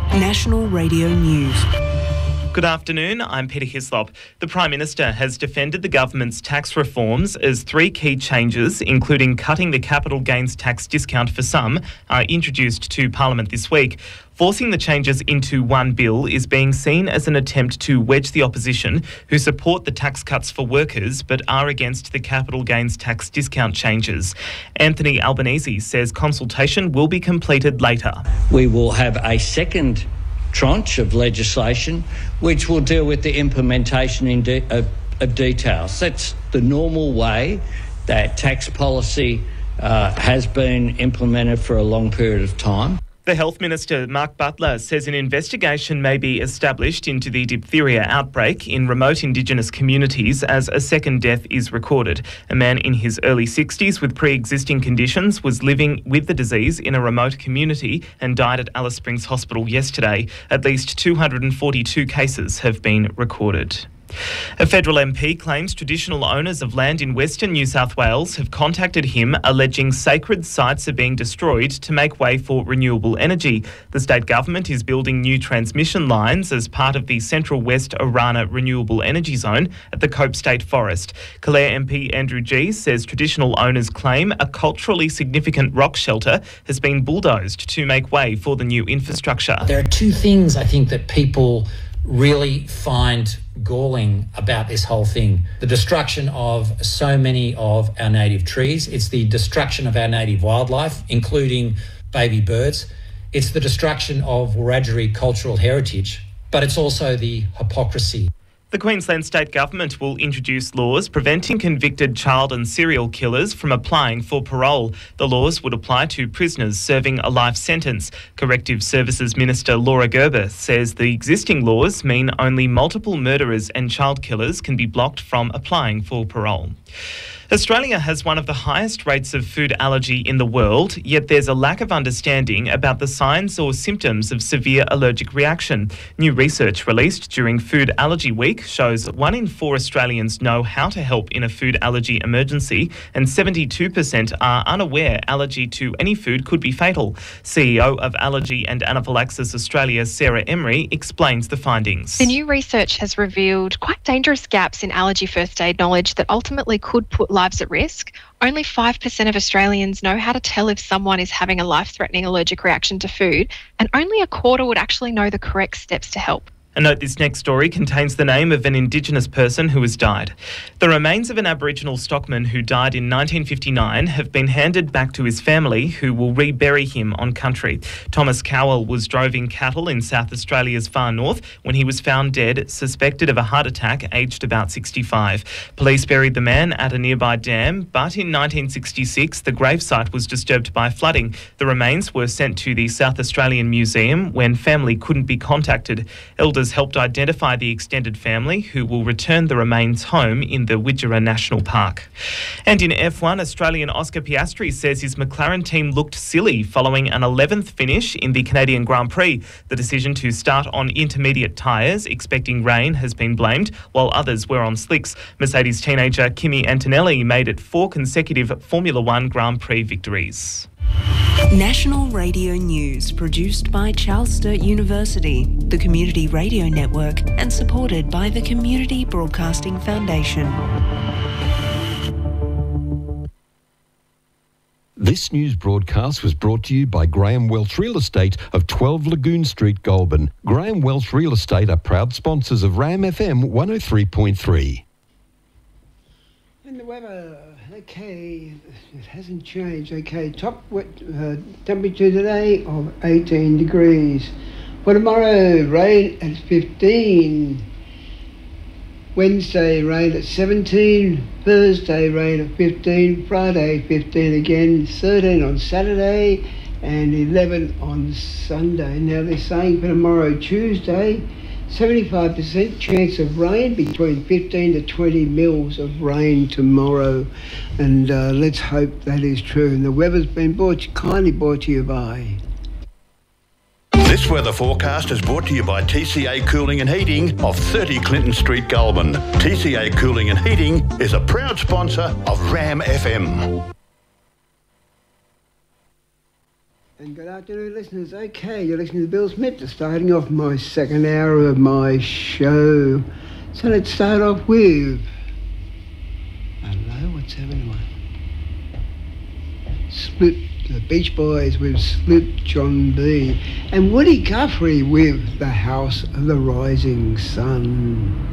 National Radio News. Good afternoon, I'm Peter Hislop. The Prime Minister has defended the government's tax reforms as three key changes, including cutting the capital gains tax discount for some, are introduced to Parliament this week. Forcing the changes into one bill is being seen as an attempt to wedge the opposition, who support the tax cuts for workers but are against the capital gains tax discount changes. Anthony Albanese says consultation will be completed later. We will have a second tranche of legislation which will deal with the implementation of details. That's the normal way that tax policy has been implemented for a long period of time. The Health Minister, Mark Butler, says an investigation may be established into the diphtheria outbreak in remote Indigenous communities as a second death is recorded. A man in his early 60s with pre-existing conditions was living with the disease in a remote community and died at Alice Springs Hospital yesterday. At least 242 cases have been recorded. A federal MP claims traditional owners of land in Western New South Wales have contacted him alleging sacred sites are being destroyed to make way for renewable energy. The state government is building new transmission lines as part of the Central West Orana Renewable Energy Zone at the Cope State Forest. Calare MP Andrew Gee says traditional owners claim a culturally significant rock shelter has been bulldozed to make way for the new infrastructure. There are two things I think that people really find galling about this whole thing. The destruction of so many of our native trees. It's the destruction of our native wildlife, including baby birds. It's the destruction of Wiradjuri cultural heritage, but it's also the hypocrisy. The Queensland State Government will introduce laws preventing convicted child and serial killers from applying for parole. The laws would apply to prisoners serving a life sentence. Corrective Services Minister Laura Gerber says the existing laws mean only multiple murderers and child killers can be blocked from applying for parole. Australia has one of the highest rates of food allergy in the world, yet there's a lack of understanding about the signs or symptoms of severe allergic reaction. New research released during Food Allergy Week shows 1 in 4 Australians know how to help in a food allergy emergency, and 72% are unaware allergy to any food could be fatal. CEO of Allergy and Anaphylaxis Australia, Sarah Emery, explains the findings. The new research has revealed quite dangerous gaps in allergy first aid knowledge that ultimately could put lives at risk. Only 5% of Australians know how to tell if someone is having a life-threatening allergic reaction to food, and only a quarter would actually know the correct steps to help. And note this next story contains the name of an Indigenous person who has died. The remains of an Aboriginal stockman who died in 1959 have been handed back to his family, who will rebury him on country. Thomas Cowell was droving cattle in South Australia's far north when he was found dead, suspected of a heart attack, aged about 65. Police buried the man at a nearby dam, but in 1966 the gravesite was disturbed by flooding. The remains were sent to the South Australian Museum when family couldn't be contacted. Elders helped identify the extended family, who will return the remains home in the Widgerah National Park. And in F1, Australian Oscar Piastri says his McLaren team looked silly following an 11th finish in the Canadian Grand Prix. The decision to start on intermediate tyres, expecting rain, has been blamed, while others were on slicks. Mercedes teenager Kimi Antonelli made it 4 consecutive Formula One Grand Prix victories. National Radio News, produced by Charles Sturt University, the Community Radio Network, and supported by the Community Broadcasting Foundation. This news broadcast was brought to you by Graham Welch Real Estate of 12 Lagoon Street, Goulburn. Graham Welch Real Estate are proud sponsors of RAM FM 103.3. And the weather, okay, it hasn't changed. Okay, top temperature today of 18 degrees. For tomorrow, rain at 15. Wednesday, rain at 17. Thursday, rain at 15. Friday, 15 again. 13 on Saturday and 11 on Sunday. Now they're saying for tomorrow, Tuesday, 75% chance of rain, between 15 to 20 mils of rain tomorrow, and let's hope that is true. And the weather's been kindly brought to you by... This weather forecast is brought to you by TCA Cooling and Heating of 30 Clinton Street, Goulburn. TCA Cooling and Heating is a proud sponsor of RAM FM. And good afternoon, listeners. Okay, you're listening to Bill Smith, starting off my second hour of my show. So let's start off with... Hello, what's happening? Split, the Beach Boys with Slip John B. And Woody Guthrie with The House of the Rising Sun.